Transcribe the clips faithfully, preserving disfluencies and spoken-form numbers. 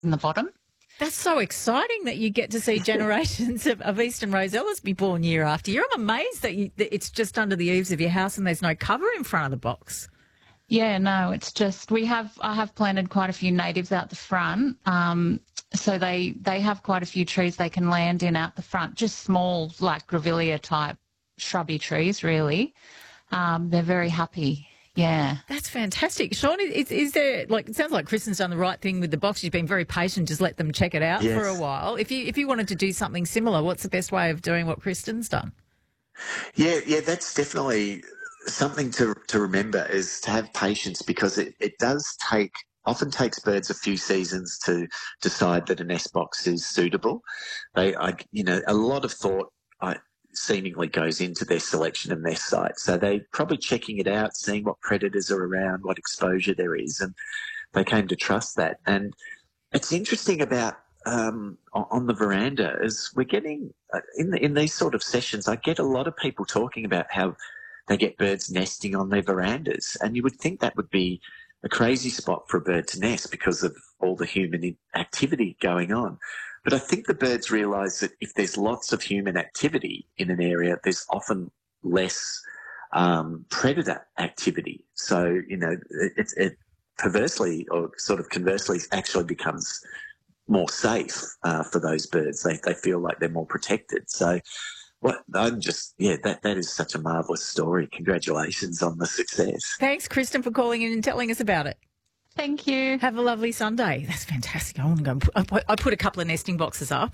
in the bottom. That's so exciting that you get to see generations of, of Eastern Rosellas be born year after year. I'm amazed that, you, that it's just under the eaves of your house and there's no cover in front of the box. Yeah, no, it's just we have I have planted quite a few natives out the front, um, so they they have quite a few trees they can land in out the front, just small like grevillea type shrubby trees, really. Um, they're very happy. Yeah. That's fantastic. Sean, is, is there, like, it sounds like Kristen's done the right thing with the box. She's been very patient, just let them check it out Yes. for a while. If you if you wanted to do something similar, what's the best way of doing what Kristen's done? Yeah, yeah, that's definitely something to to remember is to have patience because it, it does take often takes birds a few seasons to decide that a nest box is suitable. They, I, you know, a lot of thought I, seemingly goes into their selection of nest site. So they're probably checking it out, seeing what predators are around, what exposure there is, and they came to trust that. And it's interesting about um, on on the veranda is we're getting uh, in the, in these sort of sessions. I get a lot of people talking about how they get birds nesting on their verandas, and you would think that would be a crazy spot for a bird to nest because of all the human activity going on. But I think the birds realise that if there's lots of human activity in an area, there's often less um, predator activity. So, you know, it, it perversely or sort of conversely actually becomes more safe uh, for those birds. They they feel like they're more protected. So what I'm just, yeah, that, that is such a marvellous story. Congratulations on the success. Thanks, Kristen, for calling in and telling us about it. Thank you. Have a lovely Sunday. That's fantastic. I want to go and put, I put, I put a couple of nesting boxes up.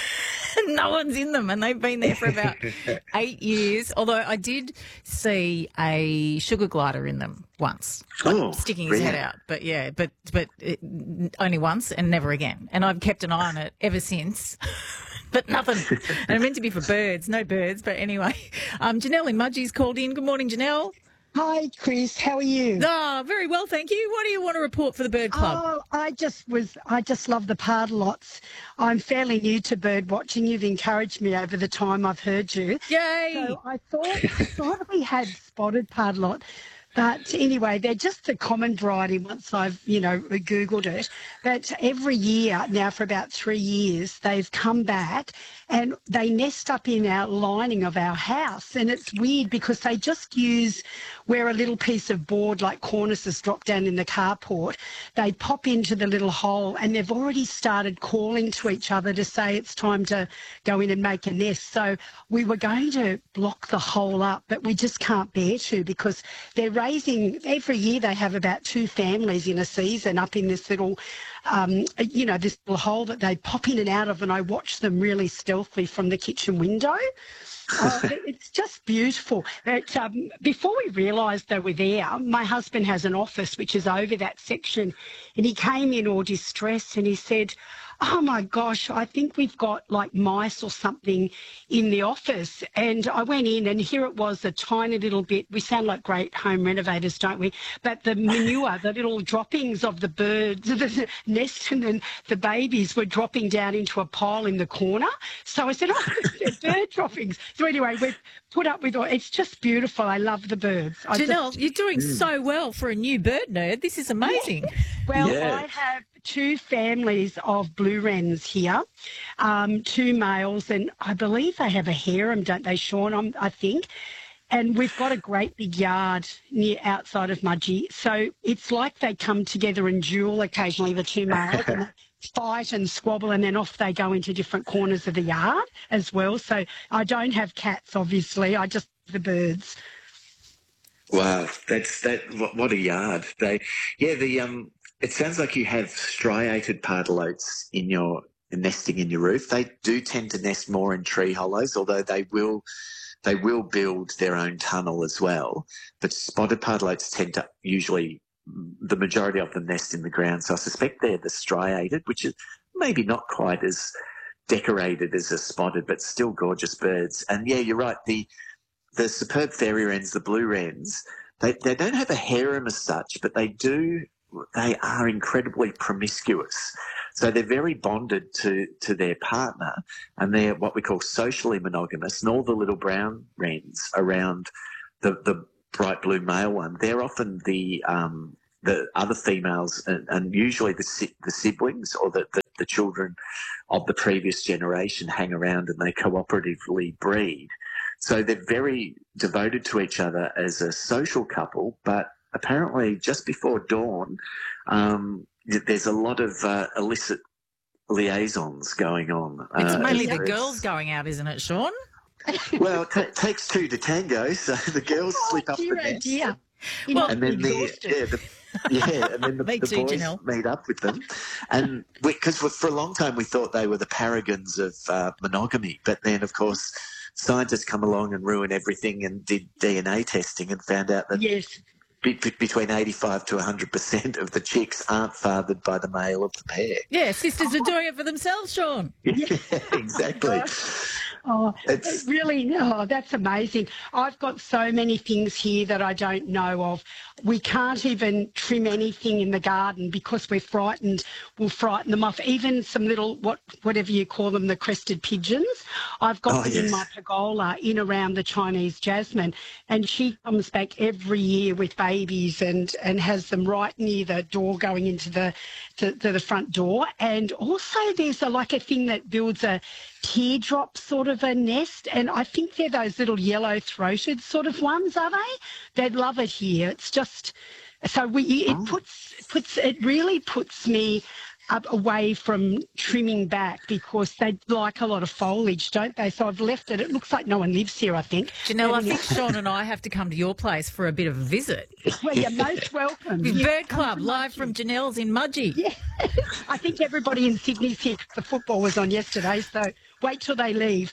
No one's in them, and they've been there for about eight years. Although I did see a sugar glider in them once, like Oh, sticking his brilliant. head out. But yeah, but but it, only once and never again. And I've kept an eye on it ever since. But nothing. And it meant to be for birds, no birds. But anyway, um, Janelle in Mudgee's called in. Good morning, Janelle. Hi, Chris. How are you? Oh, very well, thank you. What do you want to report for the Bird Club? Oh, I just was, I just love the pardalots. I'm fairly new to bird watching. You've encouraged me over the time I've heard you. Yay! So I thought, I thought we had spotted pardalot. But anyway, they're just the common variety once I've, you know, Googled it. But every year now for about three years, they've come back and they nest up in our lining of our house. And it's weird because they just use where a little piece of board like cornices drop down in the carport. They pop into the little hole and they've already started calling to each other to say it's time to go in and make a nest. So we were going to block the hole up, but we just can't bear to because they're raising, every year they have about two families in a season up in this little, um, you know, this little hole that they pop in and out of, and I watch them really stealthily from the kitchen window. Oh, it's just beautiful. But, um, before we realised they were there, my husband has an office which is over that section, and he came in all distressed and he said, oh my gosh, I think we've got like mice or something in the office. And I went in and here it was, a tiny little bit. We sound like great home renovators, don't we? But the manure, the little droppings of the birds, the nest and then the babies were dropping down into a pile in the corner. So I said, oh, they're bird droppings. So anyway, we've put up with all, it's just beautiful. I love the birds. I Janelle, just, you're doing so well for a new bird nerd. This is amazing. well, Yeah. I have two families of blue wrens here, um, two males, and I believe they have a harem, don't they, Sean? I'm, I think. And we've got a great big yard near outside of Mudgee. So it's like they come together and duel occasionally, the two males, and they fight and squabble, and then off they go into different corners of the yard as well. So I don't have cats, obviously. I just have the birds. Wow, that's that. What, what a yard! They, yeah, the um. It sounds like you have striated pardalotes in your nesting in your roof. They do tend to nest more in tree hollows, although they will they will build their own tunnel as well. But spotted pardalotes tend to usually, the majority of them nest in the ground. So I suspect they're the striated, which is maybe not quite as decorated as a spotted, but still gorgeous birds. And yeah, you're right. The the superb fairy wrens, the blue wrens, they they don't have a harem as such, but they do. They are incredibly promiscuous. So they're very bonded to, to their partner, and they're what we call socially monogamous. And all the little brown wrens around the, the bright blue male one, they're often the um, the other females, and, and usually the si- the siblings or the, the, the children of the previous generation hang around and they cooperatively breed. So they're very devoted to each other as a social couple, but apparently just before dawn, um, there's a lot of uh, illicit liaisons going on. It's uh, mainly the it's- girls going out, isn't it, Sean? Well, it t- takes two to tango, so the girls Oh, slip up the dear, oh, nest. dear. Well, And then the Exhausted. yeah, the, yeah, and then the, Me the too, boys Janelle. meet up with them, and because for, for a long time we thought they were the paragons of uh, monogamy, but then of course scientists come along and ruin everything and did D N A testing and found out that Yes. be, be- between eighty-five to one hundred percent of the chicks aren't fathered by the male of the pair. Yeah, sisters are doing it for themselves, Sean. Yeah, exactly. Oh, It's- it really, oh, that's amazing. I've got so many things here that I don't know of. We can't even trim anything in the garden because we're frightened. We'll frighten them off. Even some little, what, whatever you call them, the crested pigeons. I've got Oh, them in yes. my pergola in around the Chinese jasmine, and she comes back every year with babies and, and has them right near the door going into the to, to the front door. And also there's a, like a thing that builds a teardrop sort of a nest, and I think they're those little yellow-throated sort of ones, are they? They'd love it here. It's just so we it Oh. puts puts it really puts me up away from trimming back because they like a lot of foliage, don't they? So I've left it. It looks like no one lives here, I think. Janelle, I And- think Sean and I have to come to your place for a bit of a visit. Well, you're most welcome. With You Bird come Club, to live Mudgee. from Janelle's in Mudgee. Yeah, I think everybody in Sydney's here 'cause the football was on yesterday, so wait till they leave.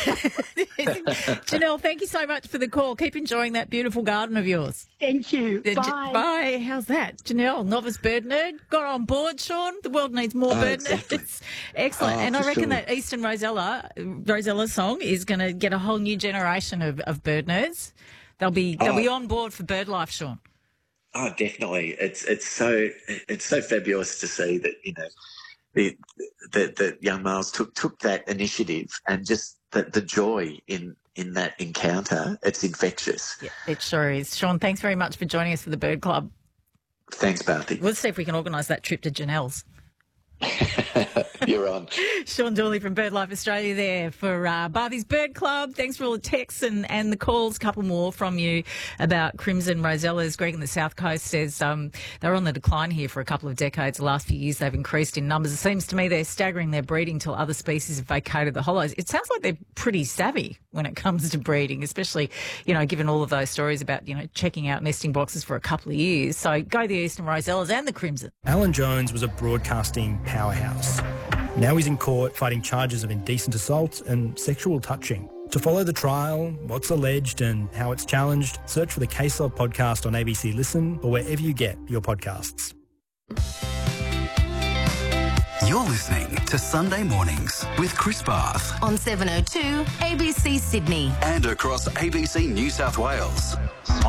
Janelle, thank you so much for the call. Keep enjoying that beautiful garden of yours. Thank you. Uh, J- Bye. Bye. How's that? Janelle, novice bird nerd, got on board, Sean. The world needs more Oh, bird exactly. nerds. Excellent. Oh, and I for reckon sure. that Eastern Rosella, Rosella song is going to get a whole new generation of, of bird nerds. They'll be they'll Oh. be on board for bird life, Sean. Oh, definitely. It's it's so it's so fabulous to see that, you know, the the, the young males took took that initiative and just the, the joy in in that encounter. It's infectious. Yeah, it sure is. Sean, thanks very much for joining us for the Bird Club. Thanks, Barthy. We'll see if we can organise that trip to Janelle's. You're on. Sean Dooley from BirdLife Australia there for uh, Barthy's Bird Club. Thanks for all the texts and, and the calls. A couple more from you about crimson rosellas. Greg in the South Coast says um, they're on the decline here for a couple of decades. The last few years they've increased in numbers. It seems to me they're staggering their breeding till other species have vacated the hollows. It sounds like they're pretty savvy when it comes to breeding, especially, you know, given all of those stories about, you know, checking out nesting boxes for a couple of years. So go the Eastern Rosellas and the crimson. Alan Jones was a broadcasting powerhouse. Now he's in court fighting charges of indecent assault and sexual touching. To follow the trial, what's alleged and how it's challenged, search for the Case Law podcast on A B C Listen or wherever you get your podcasts. You're listening to Sunday Mornings with Chris Barth on seven oh two A B C Sydney. and across A B C New South Wales.